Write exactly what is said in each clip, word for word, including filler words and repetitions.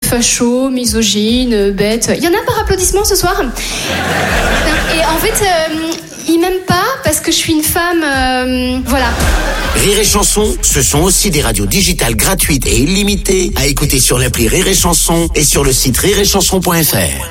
facho, misogyne, bête. Il y en a par applaudissement ce soir? Et en fait, euh, ils m'aiment pas parce que je suis une femme... Euh, voilà. Rire et Chanson, ce sont aussi des radios digitales gratuites et illimitées à écouter sur l'appli Rire et Chanson et sur le site rire et chanson point f r.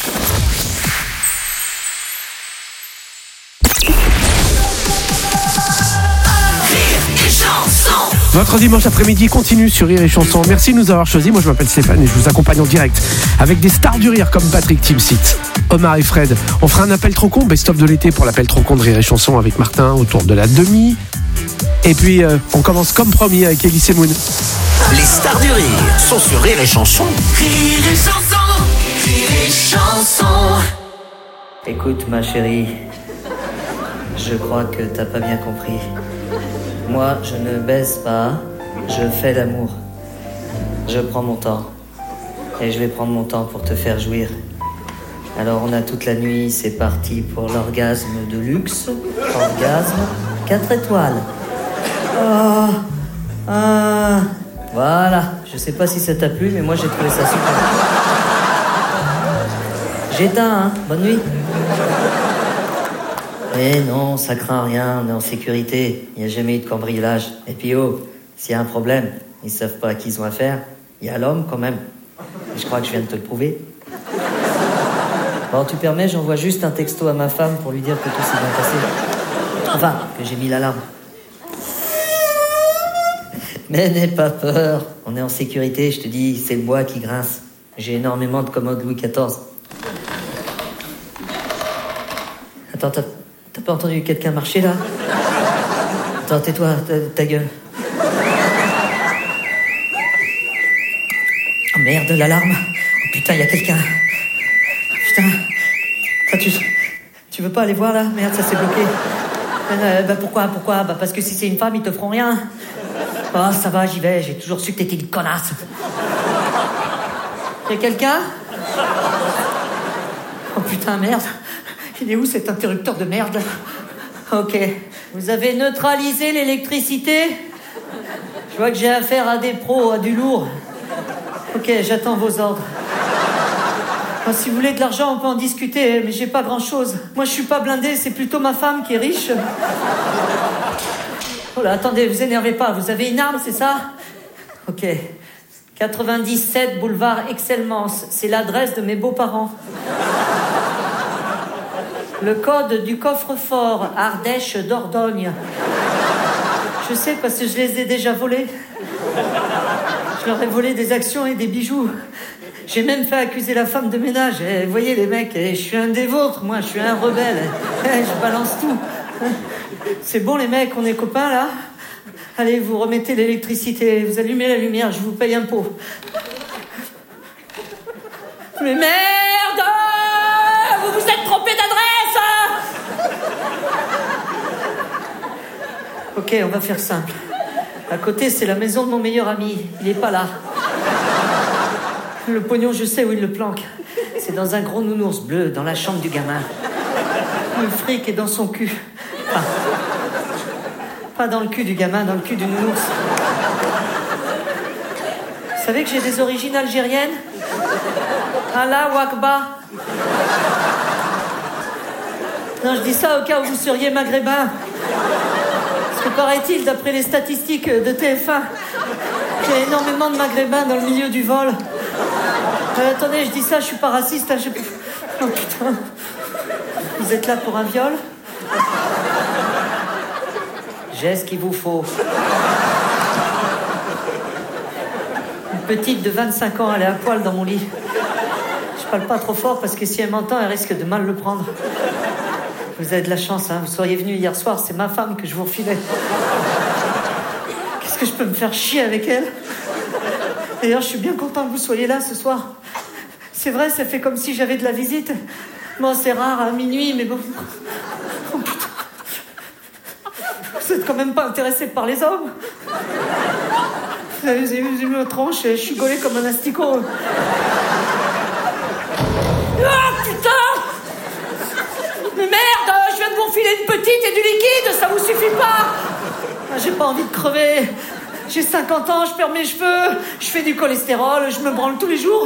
Votre dimanche après-midi continue sur Rire et Chanson. Merci de nous avoir choisis. Moi, je m'appelle Stéphane et je vous accompagne en direct avec des stars du rire comme Patrick Timsit, Omar et Fred. On fera un appel trop con, best-of de l'été pour l'appel trop con de Rire et Chanson avec Martin autour de la demi. Et puis, euh, on commence comme promis avec Elise Moon. Les stars du rire sont sur Rire et Chanson. Rire et Chanson, Rire et Chanson. Écoute, ma chérie, je crois que t'as pas bien compris. Moi, je ne baise pas, je fais l'amour. Je prends mon temps. Et je vais prendre mon temps pour te faire jouir. Alors on a toute la nuit, c'est parti pour l'orgasme de luxe. Orgasme quatre étoiles. Oh, ah, voilà. Je sais pas si ça t'a plu, mais moi j'ai trouvé ça super. J'éteins, hein. Bonne nuit. Eh non, ça craint rien, on est en sécurité. Il n'y a jamais eu de cambriolage. Et puis oh, s'il y a un problème, ils savent pas à qui ils ont affaire. Il y a l'homme quand même. Et je crois que je viens de te le prouver. Bon, tu permets, j'envoie juste un texto à ma femme pour lui dire que tout s'est bien passé. Enfin, que j'ai mis l'alarme. Mais n'aie pas peur, on est en sécurité, je te dis, c'est le bois qui grince. J'ai énormément de commodes Louis quatorze. Attends, t'as, t'as pas entendu quelqu'un marcher là? Attends, tais-toi, ta, ta gueule. Oh merde, l'alarme. Oh putain, il y a quelqu'un. Putain. Ah, tu, tu veux pas aller voir là? Merde, ça s'est bloqué. Euh, bah pourquoi, pourquoi? Bah parce que si c'est une femme, ils te feront rien. Oh, ça va, j'y vais, j'ai toujours su que t'étais une connasse. Y'a quelqu'un? Oh putain, merde. Il est où cet interrupteur de merde? Ok. Vous avez neutralisé l'électricité? Je vois que j'ai affaire à des pros, à du lourd. Ok, j'attends vos ordres. Enfin, si vous voulez de l'argent, on peut en discuter, mais j'ai pas grand-chose. Moi, je suis pas blindé, c'est plutôt ma femme qui est riche. Oh là, attendez, vous énervez pas. Vous avez une arme, c'est ça? Ok. quatre-vingt-dix-sept boulevard Excellence. C'est l'adresse de mes beaux-parents. Le code du coffre-fort, Ardèche Dordogne. Je sais parce que je les ai déjà volés. Je leur ai volé des actions et des bijoux. J'ai même fait accuser la femme de ménage. Eh, vous voyez les mecs, eh, je suis un des vôtres, moi, je suis un rebelle. Eh, je balance tout. C'est bon les mecs, on est copains là? Allez, vous remettez l'électricité, vous allumez la lumière, je vous paye un pot. Mais merde! Vous vous êtes trompé d'adresse! Ok, on va faire simple. À côté, c'est la maison de mon meilleur ami. Il est pas là. Le pognon, je sais où il le planque. C'est dans un gros nounours bleu, dans la chambre du gamin. Le fric est dans son cul. Enfin, pas dans le cul du gamin, dans le cul du nounours. Vous savez que j'ai des origines algériennes? Allah Wakba. Non, je dis ça au cas où vous seriez maghrébin. Parce que paraît-il, d'après les statistiques de T F un, qu'il y a énormément de maghrébins dans le milieu du vol. Euh, attendez, je dis ça, je suis pas raciste. Hein, je... Oh putain. Vous êtes là pour un viol? J'ai ce qu'il vous faut. Une petite de vingt-cinq ans, elle est à poil dans mon lit. Je parle pas trop fort parce que si elle m'entend, elle risque de mal le prendre. Vous avez de la chance, hein. Vous seriez venu hier soir, c'est ma femme que je vous refilais. Qu'est-ce que je peux me faire chier avec elle? D'ailleurs, je suis bien content que vous soyez là ce soir. C'est vrai, ça fait comme si j'avais de la visite. Bon, c'est rare à minuit, mais bon... Oh putain. Vous êtes quand même pas intéressé par les hommes? Vous avez vu ma tronche, je suis gaulé comme un asticot. Oh putain! Mais merde, je viens de vous filer une petite et du liquide, ça vous suffit pas? J'ai pas envie de crever. J'ai cinquante ans, je perds mes cheveux, je fais du cholestérol, je me branle tous les jours.